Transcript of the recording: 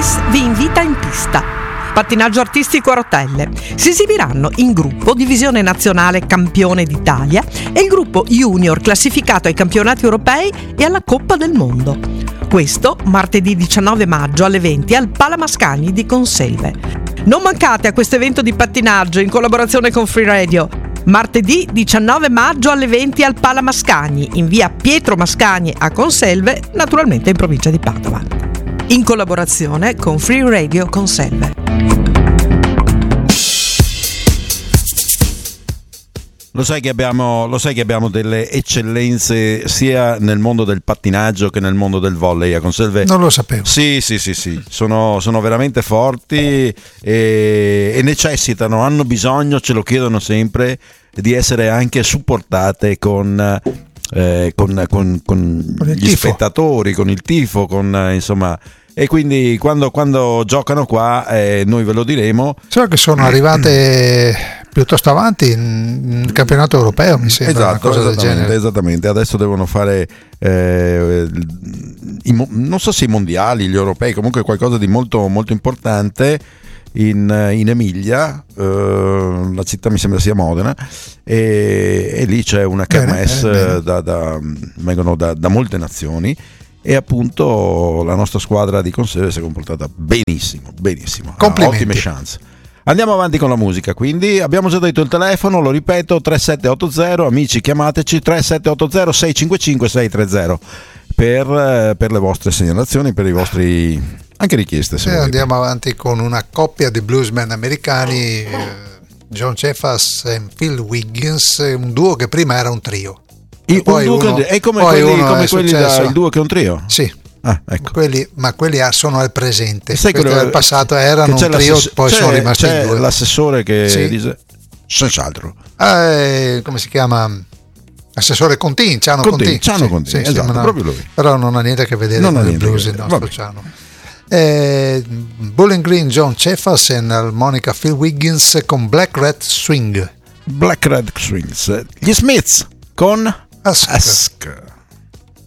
Tennis vi invita in pista. Pattinaggio artistico a rotelle. Si esibiranno in gruppo Divisione Nazionale Campione d'Italia e il gruppo Junior classificato ai campionati europei e alla Coppa del Mondo. Questo martedì 19 maggio alle 20 al Pala Mascagni di Conselve. Non mancate a questo evento di pattinaggio in collaborazione con Free Radio. Martedì 19 maggio alle 20 al Pala Mascagni, in via Pietro Mascagni a Conselve, naturalmente in provincia di Padova. In collaborazione con Free Radio Conselve. Lo sai che abbiamo delle eccellenze sia nel mondo del pattinaggio che nel mondo del volley a Conselve? Non lo sapevo. Sì. Sono veramente forti e necessitano, hanno bisogno, ce lo chiedono sempre, di essere anche supportate con gli spettatori, con il tifo, insomma. E quindi quando giocano qua, noi ve lo diremo. So che sono arrivate piuttosto avanti in campionato europeo, mi sembra. Esatto, una cosa del genere. Esattamente. Adesso devono fare non so se i mondiali, gli europei, comunque qualcosa di molto molto importante in Emilia, la città mi sembra sia Modena, e lì c'è una kermesse vengono da molte nazioni. E appunto la nostra squadra di Conselve si è comportata benissimo, ha ottime chance. Andiamo avanti con la musica, quindi abbiamo già detto il telefono, lo ripeto, 3780, amici chiamateci, 3780 655 630 per le vostre segnalazioni, per i vostri anche richieste. Andiamo avanti con una coppia di bluesmen americani, John Cephas e Phil Wiggins, un duo che prima era un trio. È come quelli il duo che è un trio? Sì. Ecco. Quelli sono al presente. Nel passato erano un trio, poi sono rimasti in due. L'assessore che dice senz'altro. Come si chiama? Assessore Contin, Ciano Contin. Sì, esatto, proprio lui. Però non ha niente a che vedere con il blues, il nostro Ciano. Bowling Green, John Cephas e l'armonica Phil Wiggins con Black Red Swings. Gli Smiths con Ask.